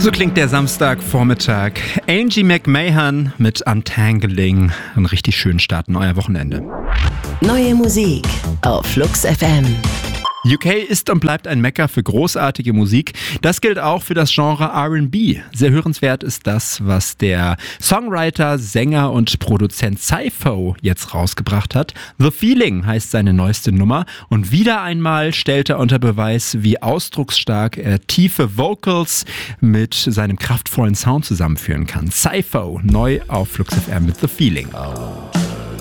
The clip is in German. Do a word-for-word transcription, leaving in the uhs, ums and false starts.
So klingt der Samstagvormittag. Angie McMahon mit Untangling. Ein richtig schönen Start in euer Wochenende. Neue Musik auf Flux F M. U K ist und bleibt ein Mekka für großartige Musik. Das gilt auch für das Genre R and B. Sehr hörenswert ist das, was der Songwriter, Sänger und Produzent Sypho jetzt rausgebracht hat. The Feeling heißt seine neueste Nummer und wieder einmal stellt er unter Beweis, wie ausdrucksstark er tiefe Vocals mit seinem kraftvollen Sound zusammenführen kann. Sypho, neu auf Flux F M mit The Feeling. Oh.